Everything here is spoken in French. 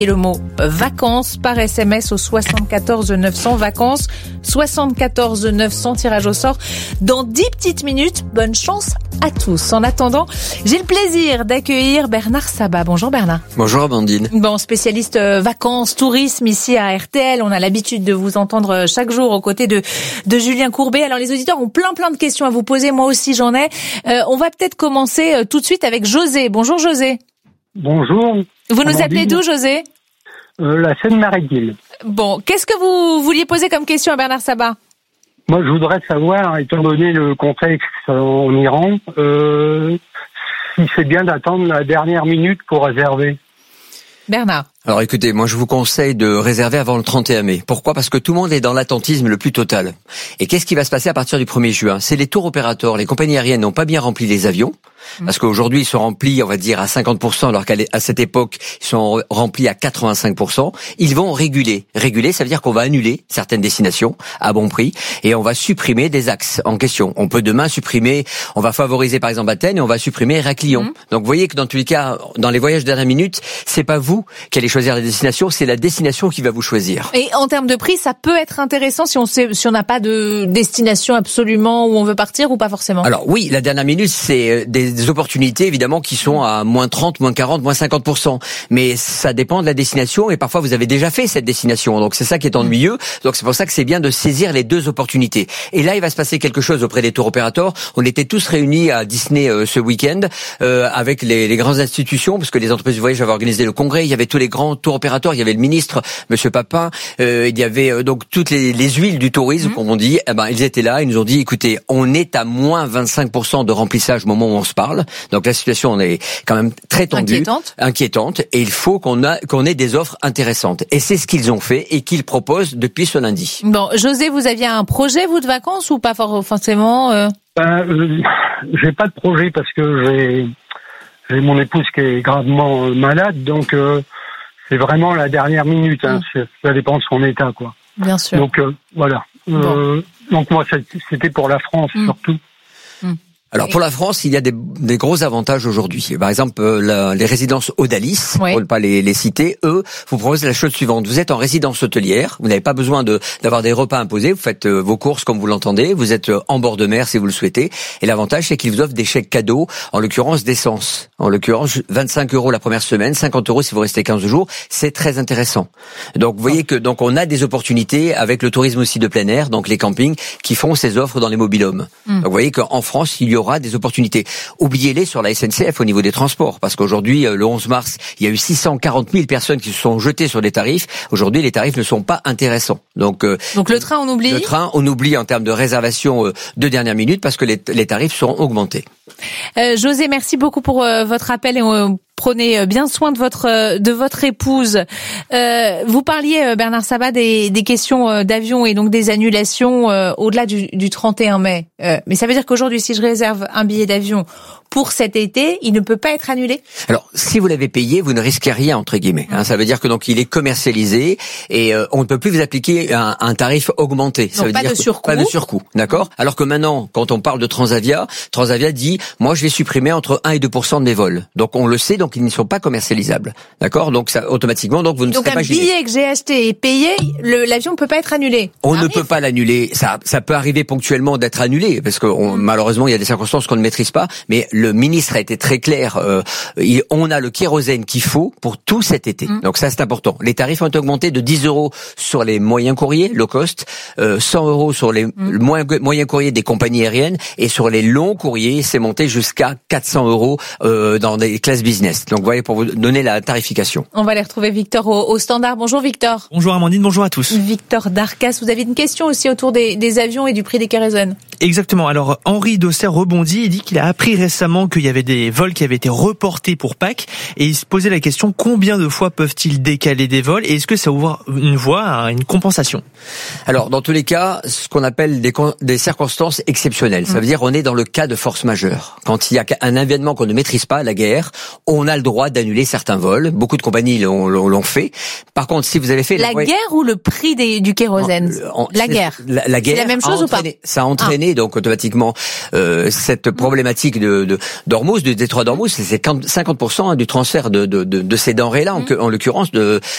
Et le mot vacances par SMS au 74 900, vacances 74 900, tirage au sort dans 10 petites minutes. Bonne chance à tous. En attendant, j'ai le plaisir d'accueillir Bernard Sabat. Bonjour Bernard. Bonjour Amandine. Bon, spécialiste vacances, tourisme ici à RTL. On a l'habitude de vous entendre chaque jour aux côtés de Julien Courbet. Alors les auditeurs ont plein de questions à vous poser. Moi aussi j'en ai. On va peut-être commencer tout de suite avec José. Bonjour José. Bonjour. Vous nous appelez d'où, José ? La Seine-Maritime. Bon, qu'est-ce que vous vouliez poser comme question à Bernard Sabat ? Moi, je voudrais savoir, étant donné le contexte en Iran, si c'est bien d'attendre la dernière minute pour réserver. Bernard. Alors écoutez, moi je vous conseille de réserver avant le 31 mai. Pourquoi ? Parce que tout le monde est dans l'attentisme le plus total. Et qu'est-ce qui va se passer à partir du 1er juin ? C'est les tours opérateurs, les compagnies aériennes n'ont pas bien rempli les avions. Parce qu'aujourd'hui, ils sont remplis, on va dire, à 50%, alors qu'à cette époque, ils sont remplis à 85%. Ils vont réguler. Réguler, ça veut dire qu'on va annuler certaines destinations à bon prix et on va supprimer des axes en question. On peut demain supprimer, on va favoriser par exemple Athènes et on va supprimer Héraclion. Donc vous voyez que dans tous les cas, dans les voyages de dernière minute, c'est pas vous qui allez choisir la destination, c'est la destination qui va vous choisir. Et en termes de prix, ça peut être intéressant si on n'a pas de destination absolument où on veut partir ou pas forcément. Alors oui, la dernière minute, c'est des opportunités évidemment qui sont à moins 30, moins 40, moins 50%. Mais ça dépend de la destination et parfois vous avez déjà fait cette destination. Donc c'est ça qui est ennuyeux. Donc c'est pour ça que c'est bien de saisir les deux opportunités. Et là, il va se passer quelque chose auprès des tour opérateurs. On était tous réunis à Disney ce week-end avec les grandes institutions parce que les entreprises de voyage avaient organisé le congrès. Il y avait tous les grands tour opérateurs. Il y avait le ministre, Monsieur Papin. Il y avait donc toutes les huiles du tourisme, comme on dit. Eh ben, ils étaient là. Ils nous ont dit, écoutez, on est à moins 25% de remplissage au moment où on se parle. Donc la situation est quand même très tendue, inquiétante, et il faut qu'on ait des offres intéressantes. Et c'est ce qu'ils ont fait et qu'ils proposent depuis ce lundi. Bon, José, vous aviez un projet vous de vacances ou pas forcément J'ai pas de projet parce que j'ai mon épouse qui est gravement malade, donc c'est vraiment la dernière minute. Ça dépend de son état, quoi. Bien sûr. Donc voilà. Bon. Donc moi c'était pour la France surtout. Alors pour la France, il y a des gros avantages aujourd'hui. Par exemple, les résidences Odalis, pour ne pas les citer, eux, vous proposent la chose suivante. Vous êtes en résidence hôtelière, vous n'avez pas besoin d'avoir des repas imposés, vous faites vos courses comme vous l'entendez, vous êtes en bord de mer si vous le souhaitez. Et l'avantage, c'est qu'ils vous offrent des chèques cadeaux, en l'occurrence d'essence. En l'occurrence, 25 € la première semaine, 50 € si vous restez 15 jours. C'est très intéressant. Donc vous voyez que on a des opportunités avec le tourisme aussi de plein air, donc les campings, qui font ces offres dans les mobil-homes. Donc vous voyez qu'en France, il y aura des opportunités. Oubliez-les sur la SNCF au niveau des transports, parce qu'aujourd'hui, le 11 mars, il y a eu 640 000 personnes qui se sont jetées sur des tarifs. Aujourd'hui, les tarifs ne sont pas intéressants. Donc le train, on oublie. Le train, on oublie en termes de réservation de dernière minute, parce que les tarifs seront augmentés. José, merci beaucoup pour votre appel et prenez bien soin de votre épouse. Vous parliez, Bernard Sabat, des questions d'avion et donc des annulations au-delà du 31 mai. Mais ça veut dire qu'aujourd'hui, si je réserve un billet d'avion pour cet été, il ne peut pas être annulé ? Alors, si vous l'avez payé, vous ne risquez rien, entre guillemets. Ça veut dire que donc il est commercialisé et on ne peut plus vous appliquer un tarif augmenté. Ça veut pas dire de surcoût. Pas de surcoût, d'accord ? Alors que maintenant, quand on parle de Transavia dit, moi je vais supprimer entre 1 et 2% de mes vols. Donc on le sait, donc ils ne sont pas commercialisables, d'accord ? Donc ça automatiquement, donc vous ne serez pas gêné. Donc un billet que j'ai acheté et payé, l'avion ne peut pas être annulé. On ne peut pas l'annuler. Ça peut arriver ponctuellement d'être annulé parce que malheureusement il y a des circonstances qu'on ne maîtrise pas. Mais le ministre a été très clair. On a le kérosène qu'il faut pour tout cet été. Donc ça c'est important. Les tarifs ont augmenté de 10 € sur les moyens courriers low cost, 100 € sur les moyens courriers des compagnies aériennes et sur les longs courriers c'est monté jusqu'à 400 € dans des classes business. Donc vous voyez, pour vous donner la tarification. On va aller retrouver Victor au standard. Bonjour Victor. Bonjour Amandine, bonjour à tous. Victor d'Arcas, vous avez une question aussi autour des avions et du prix des kérosènes. Exactement. Alors Henri Dosser rebondit et dit qu'il a appris récemment qu'il y avait des vols qui avaient été reportés pour Pâques et il se posait la question combien de fois peuvent-ils décaler des vols et est-ce que ça ouvre une voie à une compensation ? Alors dans tous les cas, ce qu'on appelle des circonstances exceptionnelles. Ça veut dire on est dans le cas de force majeure. Quand il y a un événement qu'on ne maîtrise pas, la guerre, on on a le droit d'annuler certains vols. Beaucoup de compagnies l'ont fait. Par contre, si vous avez fait la guerre ou le prix du kérosène, la guerre, la guerre, c'est la même chose ou pas? Ça a entraîné donc automatiquement cette problématique d'Ormuz, du détroit d'Ormuz, c'est 50% du transfert de ces denrées-là, en l'occurrence